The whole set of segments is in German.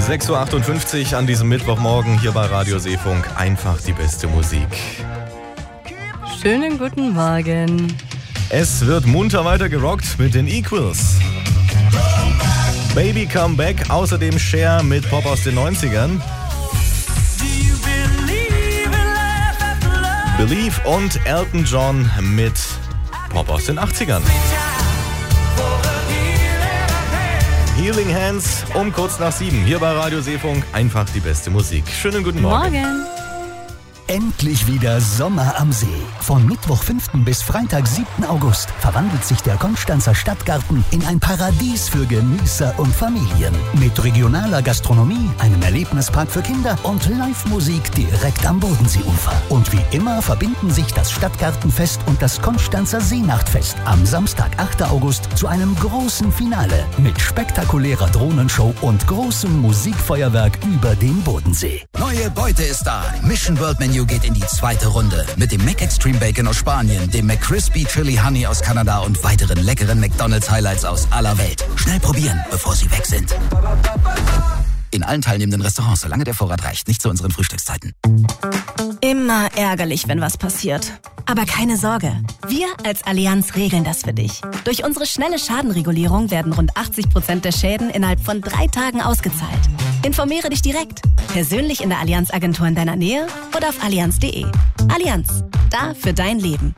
6.58 Uhr an diesem Mittwochmorgen hier bei Radio Seefunk. Einfach die beste Musik. Schönen guten Morgen. Es wird munter weiter gerockt mit den Equals. Baby Come Back, außerdem Cher mit Pop aus den 90ern. Believe und Elton John mit Pop aus den 80ern. Healing Hands um kurz nach 7 hier bei Radio Seefunk. Einfach die beste Musik. Schönen guten Morgen. Morgen. Endlich wieder Sommer am See. Von Mittwoch 5. bis Freitag 7. August verwandelt sich der Konstanzer Stadtgarten in ein Paradies für Genießer und Familien. Mit regionaler Gastronomie, einem Erlebnispark für Kinder und Live-Musik direkt am Bodenseeufer. Und wie immer verbinden sich das Stadtgartenfest und das Konstanzer Seenachtfest am Samstag, 8. August zu einem großen Finale mit spektakulärer Drohnenshow und großem Musikfeuerwerk über den Bodensee. Neue Beute ist da. Mission World Menu geht in die zweite Runde. Mit dem Mac Extreme Bacon aus Spanien, dem McCrispy Chili Honey aus Kanada und weiteren leckeren McDonald's Highlights aus aller Welt. Schnell probieren, bevor sie weg sind. In allen teilnehmenden Restaurants, solange der Vorrat reicht. Nicht zu unseren Frühstückszeiten. Immer ärgerlich, wenn was passiert. Aber keine Sorge. Wir als Allianz regeln das für dich. Durch unsere schnelle Schadenregulierung werden rund 80% der Schäden innerhalb von 3 Tagen ausgezahlt. Informiere dich direkt. Persönlich in der Allianz-Agentur in deiner Nähe oder auf allianz.de. Allianz. Da für dein Leben.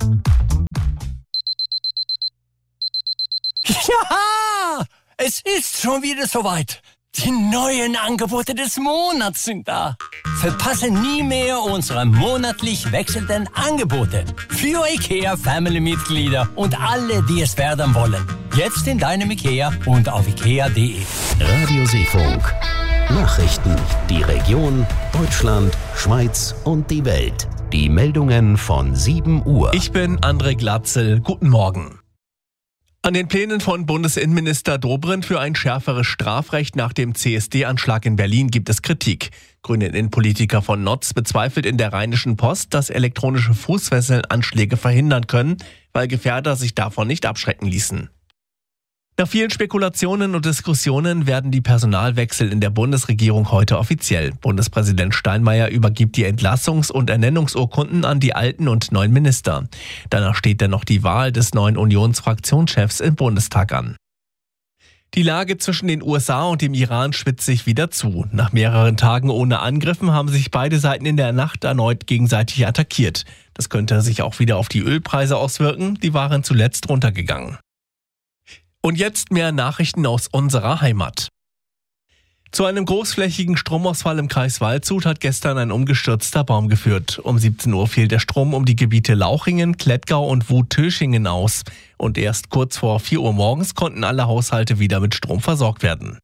Ja! Es ist schon wieder soweit. Die neuen Angebote des Monats sind da. Verpasse nie mehr unsere monatlich wechselnden Angebote. Für IKEA-Family-Mitglieder und alle, die es werden wollen. Jetzt in deinem IKEA und auf ikea.de. Radio Seefunk. Nachrichten, die Region, Deutschland, Schweiz und die Welt. Die Meldungen von 7 Uhr. Ich bin André Glatzel. Guten Morgen. An den Plänen von Bundesinnenminister Dobrindt für ein schärferes Strafrecht nach dem CSD-Anschlag in Berlin gibt es Kritik. Grüne Innenpolitiker von Notz bezweifelt in der Rheinischen Post, dass elektronische Fußfesseln Anschläge verhindern können, weil Gefährder sich davon nicht abschrecken ließen. Nach vielen Spekulationen und Diskussionen werden die Personalwechsel in der Bundesregierung heute offiziell. Bundespräsident Steinmeier übergibt die Entlassungs- und Ernennungsurkunden an die alten und neuen Minister. Danach steht dann noch die Wahl des neuen Unionsfraktionschefs im Bundestag an. Die Lage zwischen den USA und dem Iran spitzt sich wieder zu. Nach mehreren Tagen ohne Angriffen haben sich beide Seiten in der Nacht erneut gegenseitig attackiert. Das könnte sich auch wieder auf die Ölpreise auswirken. Die waren zuletzt runtergegangen. Und jetzt mehr Nachrichten aus unserer Heimat. Zu einem großflächigen Stromausfall im Kreis Waldshut hat gestern ein umgestürzter Baum geführt. Um 17 Uhr fiel der Strom um die Gebiete Lauchingen, Klettgau und Wut-Töschingen aus. Und erst kurz vor 4 Uhr morgens konnten alle Haushalte wieder mit Strom versorgt werden.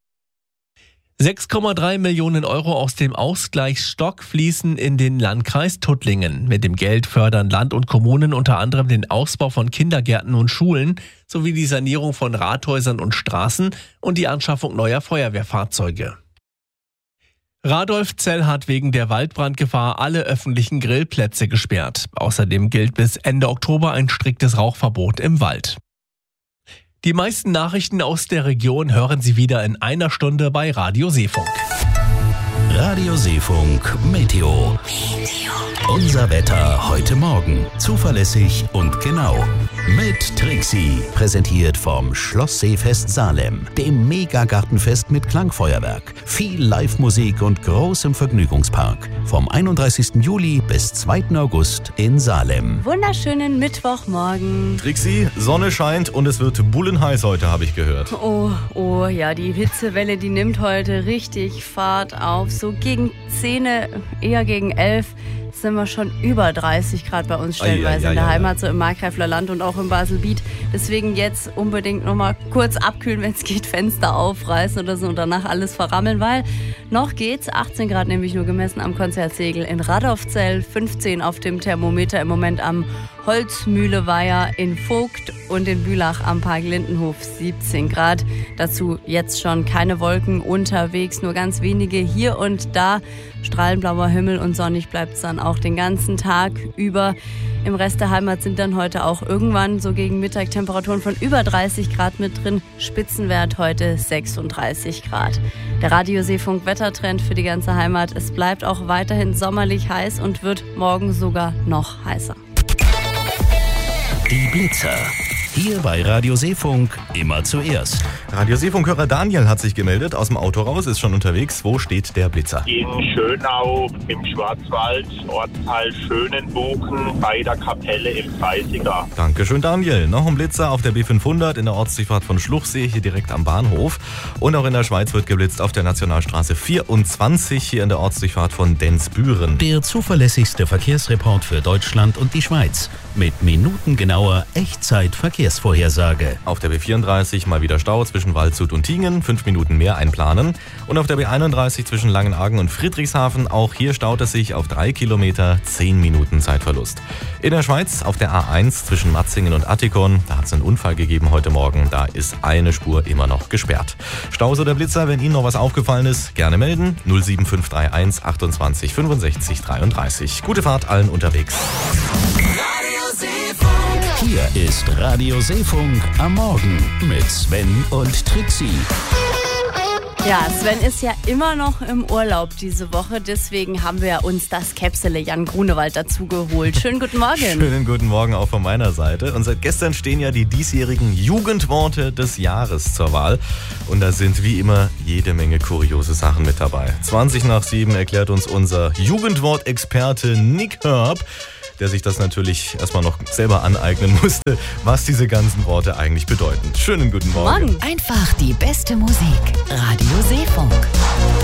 6,3 Millionen Euro aus dem Ausgleichsstock fließen in den Landkreis Tuttlingen. Mit dem Geld fördern Land und Kommunen unter anderem den Ausbau von Kindergärten und Schulen sowie die Sanierung von Rathäusern und Straßen und die Anschaffung neuer Feuerwehrfahrzeuge. Radolfzell hat wegen der Waldbrandgefahr alle öffentlichen Grillplätze gesperrt. Außerdem gilt bis Ende Oktober ein striktes Rauchverbot im Wald. Die meisten Nachrichten aus der Region hören Sie wieder in einer Stunde bei Radio Seefunk. Radio Seefunk Meteo. Unser Wetter heute Morgen. Zuverlässig und genau. Mit Trixie. Präsentiert vom Schloss Seefest Salem. Dem Megagartenfest mit Klangfeuerwerk. Viel Live-Musik und großem Vergnügungspark. Vom 31. Juli bis 2. August in Salem. Wunderschönen Mittwochmorgen. Trixie, Sonne scheint und es wird bullenheiß heute, habe ich gehört. Oh ja, die Hitzewelle, die nimmt heute richtig Fahrt auf. So gegen 10, eher gegen 11 sind wir schon über 30 Grad bei uns stellenweise in der Heimat, so im Markgräfler Land und auch im Baselbiet. Deswegen jetzt unbedingt nochmal kurz abkühlen, wenn es geht, Fenster aufreißen oder so und danach alles verrammeln, weil noch geht's. 18 Grad nämlich nur gemessen am Konzertsegel in Radolfzell, 15 auf dem Thermometer im Moment am Holzmühleweiher in Vogt und in Bülach am Park Lindenhof 17 Grad. Dazu jetzt schon keine Wolken unterwegs, nur ganz wenige hier und da. Strahlend blauer Himmel und sonnig bleibt es dann auch den ganzen Tag über. Im Rest der Heimat sind dann heute auch irgendwann so gegen Mittag Temperaturen von über 30 Grad mit drin. Spitzenwert heute 36 Grad. Der Radio-Seefunk Wettertrend für die ganze Heimat. Es bleibt auch weiterhin sommerlich heiß und wird morgen sogar noch heißer. Die Blitzer. Hier bei Radio Seefunk immer zuerst. Radio Seefunk-Hörer Daniel hat sich gemeldet, aus dem Auto raus, ist schon unterwegs. Wo steht der Blitzer? In Schönau im Schwarzwald, Ortsteil Schönenbuchen, bei der Kapelle im Freisiger. Dankeschön, Daniel. Noch ein Blitzer auf der B500 in der Ortsdurchfahrt von Schluchsee, hier direkt am Bahnhof. Und auch in der Schweiz wird geblitzt auf der Nationalstraße 24, hier in der Ortsdurchfahrt von Denzbüren. Der zuverlässigste Verkehrsreport für Deutschland und die Schweiz. Mit minutengenauer Echtzeit-Verkehrsvorhersage. Auf der B34 mal wieder Stau zwischen Waldshut und Tingen, 5 Minuten mehr einplanen. Und auf der B31 zwischen Langenargen und Friedrichshafen, auch hier staut es sich auf 3 Kilometer, 10 Minuten Zeitverlust. In der Schweiz auf der A1 zwischen Matzingen und Attikon, da hat es einen Unfall gegeben heute Morgen, da ist eine Spur immer noch gesperrt. Staus oder Blitzer, wenn Ihnen noch was aufgefallen ist, gerne melden. 07531 28 65 33. Gute Fahrt allen unterwegs. Hier ist Radio Seefunk am Morgen mit Sven und Trixie. Ja, Sven ist ja immer noch im Urlaub diese Woche, deswegen haben wir uns das Käpsele Jan Grunewald dazu geholt. Schönen guten Morgen. Schönen guten Morgen auch von meiner Seite. Und seit gestern stehen ja die diesjährigen Jugendworte des Jahres zur Wahl. Und da sind wie immer jede Menge kuriose Sachen mit dabei. 7:20 erklärt uns unser Jugendwortexperte Nick Herb, der sich das natürlich erstmal noch selber aneignen musste, was diese ganzen Worte eigentlich bedeuten. Schönen guten Morgen. Einfach die beste Musik. Radio Seefunk.